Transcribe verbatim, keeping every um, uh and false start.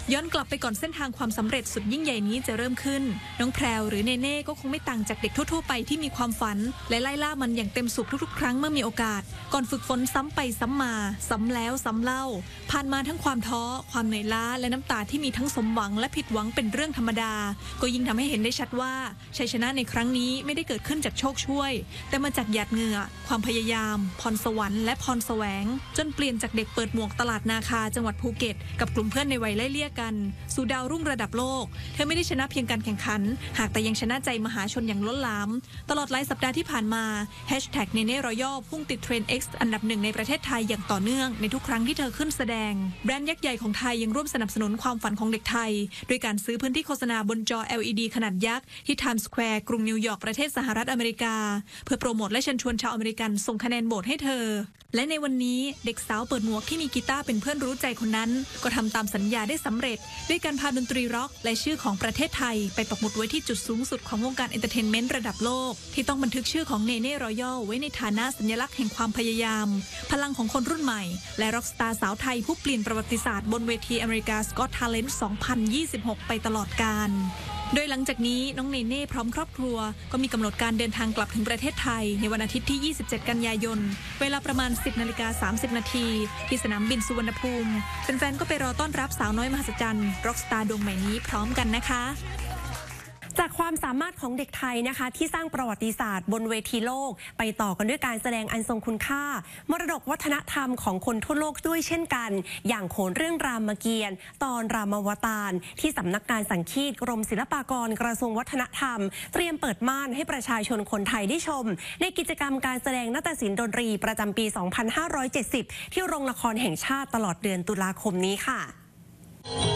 ย้อนกลับไปก่อนเส้นทางความสำเร็จสุดยิ่งใหญ่นี้จะเริ่มขึ้นน้องแพรวหรือเนเน่ก็คงไม่ต่างจากเด็กทั่วๆไปที่มีความฝันและไล่ล่ามันอย่างเต็มสุขทุกๆครั้งเมื่อมีโอกาสก่อนฝึกฝนซ้ำไปซ้ำมาซ้ำแล้วซ้ำเล่าผ่านมาทั้งความท้อความเหนื่อยล้าและน้ำตาที่มีทั้งสมหวังและผิดหวังเป็นเรื่องธรรมดาก็ยิ่งทำให้เห็นได้ชัดว่าชัยชนะในครั้งนี้ไม่ได้เกิดขึ้นจากโชคช่วยแต่มาจากหยาดเหงื่อความพยายามพรสวรรค์และพรแสวงจนเปลี่ยนจากเด็กเปิดหมวกตลาดนาคาจังหวัดภูเก็ตกับกลุ่มเพื่อนในวัยไล่เลี่ยกันสู่ดาวรุ่งระดับโลกเธอไม่ได้ชนะเพียงการแข่งขันหากแต่ยังชนะใจมหาชนอย่างล้นหลามตลอดหลายสัปดาห์ที่ผ่านมาแฮชแท็กเนเน่รอยัลพุ่งติดเทรนด์ X อันดับหนึ่งในประเทศไทยอย่างต่อเนื่องในทุกครั้งที่เธอขึ้นแสดงแบรนด์ยักษ์ใหญ่ของไทยยังร่วมสนับสนุนความฝันของเด็กไทยด้วยการซื้อพื้นที่โฆษณาบนจอ แอล อี ดี ขนาดยักษ์ที่ไทม์สแควร์กรุงนิวยอร์กประเทศสหรัฐอเมริกาเพื่อโปรโมทและเชิญชวนชาวอเมริกันส่งคะแนนโหวตให้เธอและในวันนี้เด็กสาวเปิดหมวกที่มีกีตาร์เป็นเพื่อนรู้ใจคนนั้นก็ทำตามสัญญาได้สำเร็จด้วยการพาดนตรีร็อกและชื่อของประเทศไทยไปปักหมุดไว้ที่จุดสูงสุดของวงการเอนเตอร์เทนเมนต์ระดับโลกที่ต้องบันทึกชื่อของเนเน่รอยัลไว้ในฐานะสัญลักษณ์แห่งความพยายามพลังของคนรุ่นใหม่และร็อกสตาร์สาวไทยผู้เปลี่ยนประวัติศาสตร์บนเวทีอเมริกาสก็อตทาเลนต์ สองพันยี่สิบหก ไปตลอดกาลโดยหลังจากนี้น้องเนเน่พร้อมครอบครัวก็มีกำหนดการเดินทางกลับถึงประเทศไทยในวันอาทิตย์ที่ ยี่สิบเจ็ด กันยายนเวลาประมาณ สิบนาฬิกาสามสิบนาทีที่สนามบินสุวรรณภูมิแฟนๆก็ไปรอต้อนรับสาวน้อยมหัศจรรย์ร็อกสตาร์ดวงใหม่นี้พร้อมกันนะคะจากความสามารถของเด็กไทยนะคะที่สร้างประวัติศาสตร์บนเวทีโลกไปต่อกันด้วยการแสดงอันทรงคุณค่ามรดกวัฒนธรรมของคนทั่วโลกด้วยเช่นกันอย่างโขนเรื่องรามเกียรติ์ตอนรามาวตารที่สำนักงานสังคีตกรมศิลปากรกระทรวงวัฒนธรรมเตรียมเปิดม่านให้ประชาชนคนไทยได้ชมในกิจกรรมการแสดงนาฏศิลป์ดนตรีประจำปี สองพันห้าร้อยเจ็ดสิบ ที่โรงละครแห่งชาติตลอดเดือนตุลาคมนี้ค่ะ